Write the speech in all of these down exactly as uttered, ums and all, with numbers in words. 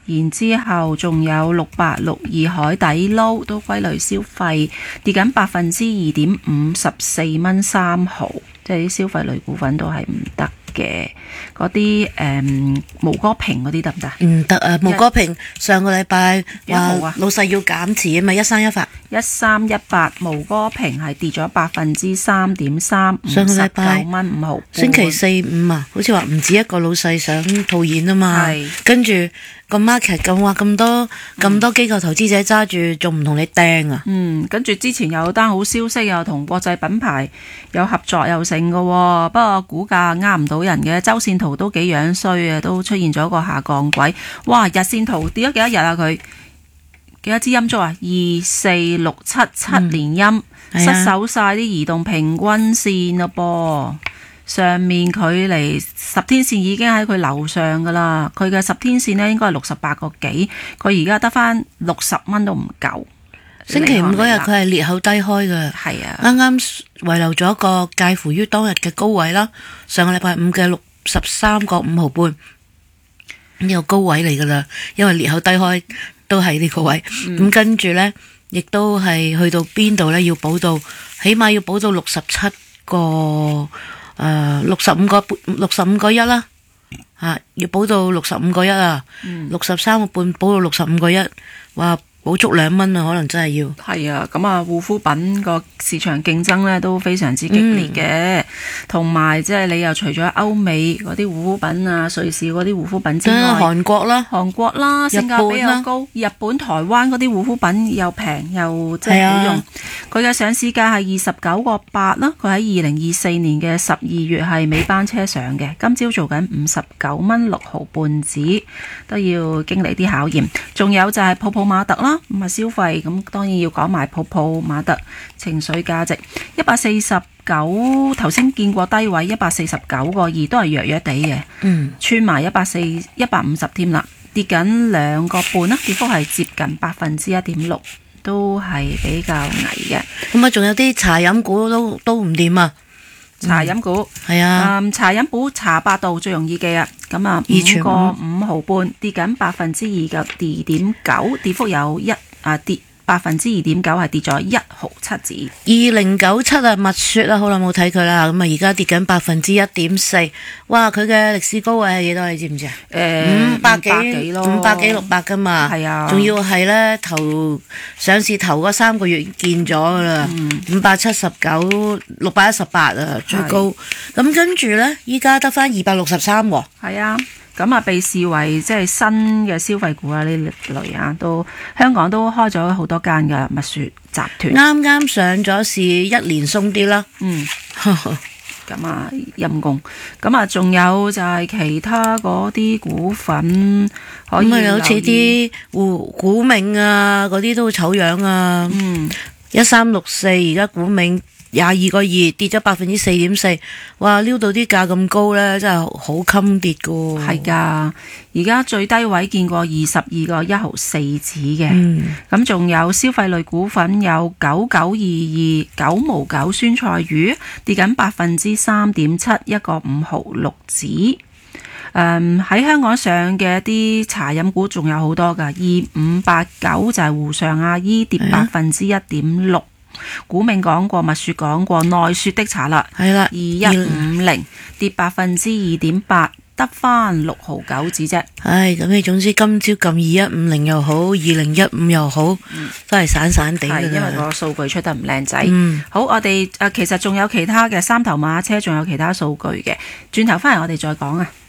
然之後仲有六八六二海底撈都歸類消費，跌緊百分之二點五，十四蚊三毫，即係啲消費類股份都係唔得嘅。嗰啲誒毛哥平嗰啲得唔得？ 唔得啊！毛哥平上個禮拜話啊老細要減持啊嘛，一三一八一三一八毛哥平係跌咗百分之三點三，五十九蚊五毫。 星期四五啊，好似話唔止一個老細想套現啊嘛，跟住個 market 咁話咁多咁多機構投資者揸住，仲唔同你掟啊？ 嗯，跟住之前有單好消息，又同國際品牌有合作又成嘅喎，不過股價呃唔到人嘅，周線圖都幾樣衰啊，都出現咗個下降軌。哇，日線圖跌咗幾多日啊？佢幾多支陰燭啊？二四六七七連陰，嗯、失守晒啲移動平均線咯噃。上面距離十天線已經喺佢樓上噶啦，佢嘅十天線呢應該係六十八個幾，佢而家得翻六十蚊都唔夠。 星期五嗰日佢係裂口低開嘅， 係啊， 啱啱遺留咗一個介乎於當日嘅高位啦，上個禮拜五嘅六十三個五毫半，呢個高位嚟噶啦，因為裂口低開都係呢個位，咁、嗯、跟住呢，亦都係去到邊度呢？要補到，起碼要補到六十七個。誒，六十五個半，六十五個一啦，吓要補到六十五個一啊，六十三個半補到六十五個一，哇！補足兩蚊啊，可能真係要。係啊，咁啊，護膚品個市場競爭咧都非常之激烈嘅，同埋即係你又除咗歐美嗰啲護膚品啊、瑞士嗰啲護膚品之外， 韓國啦、 韓國啦，性價比又高，日本、台灣嗰啲護膚品又平又即係好用。佢嘅上市價係二十九個八啦，佢喺二零二四年嘅十二月係尾班車上嘅，今朝做緊五十九蚊六毫半紙，都要經歷啲考驗。仲有就係泡泡瑪特啦。咁啊消費咁當然要講埋泡泡瑪特情緒價值一百四十九，頭先見過低位一百四十九個二，都係弱弱地嘅，嗯，穿埋一百四一百五十添啦，跌緊兩個半啦，跌幅係接近百分之一點六，都係比較危嘅。 咁啊，仲有啲茶飲股都都唔掂啊！ 茶飲股係、嗯、啊、嗯，茶飲股茶百道最容易記啊，咁啊五個五毫半，跌緊百分之二嘅二點九，跌幅有一啊跌百分之二點九，係跌咗一毫七子。 二零九七啊，蜜雪啊，好耐冇睇佢啦，咁啊而家跌緊百分之一點四，哇！佢嘅歷史高位係幾多？你知唔知啊？誒、呃，五百幾咯，五百幾六百噶嘛，係啊，仲要係咧頭上市頭嗰三個月見咗噶啦，五百七十九，六百一十八啊，最高。咁跟住咧，依家得翻二百六十三喎。 係啊。咁啊，被視為即係新嘅消費股啊，呢類啊，都香港都開咗好多間嘅蜜雪集團。 啱啱上咗市一年鬆啲啦。嗯， 咁啊陰公。咁啊，仲有就係其他嗰啲股份可以留意。咁啊，好似啲股股銘啊，嗰啲都醜樣啊。嗯，一三六四而家股銘。廿二個二跌咗百分之四點四，哇！撩到啲價咁高呢，真係好襟跌噶。 係噶，而家最低位見過二十二個一毫四子嘅。咁仲、嗯、有消費類股份有九九二二九毛九酸菜魚跌緊百分之三點七，一個五毫六子。誒、嗯，喺香港上嘅一啲茶飲股仲有好多噶，二五八九就係湖上阿姨跌百分之一點六。股銘講過，蜜雪講過，奈雪的茶啦，係啦，二一五零跌百分之二點八，得翻六毫九子啫。 唉，咁你總之今朝撳二一五零又好，二零一五又好，嗯、都係散散地嘅。 因為個數據出得唔靚仔。嗯、好，我哋誒其實仲有其他嘅三頭馬車，仲有其他數據嘅，轉頭翻嚟我哋再講啊。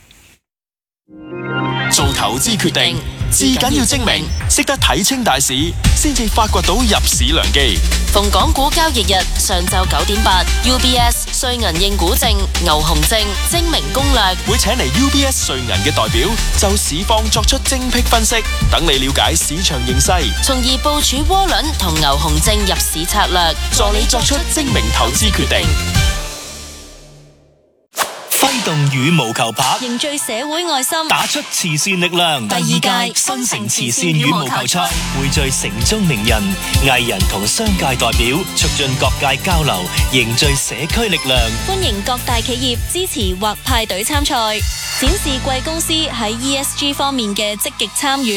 做投資決定，至緊要精明，識得睇清大市，先至發掘到入市良機。 逢港股交易日上晝九點八 ，U B S 瑞銀應股證、牛熊證精明攻略， 會請嚟 U B S 瑞銀嘅代表就市況作出精闢分析，等你了解市場形勢， 從而部署窩輪同牛熊證入市策略， 助你作出精明投資決定。揮動羽毛球拍， 凝聚社會愛心， 打出慈善力量。第二屆新城慈善羽毛球賽匯聚城中名人、藝人同商界代表，促進各界交流，凝聚社區力量。 歡迎各大企業支持或派隊參賽，展示貴公司喺 E S G 方面嘅積極參與。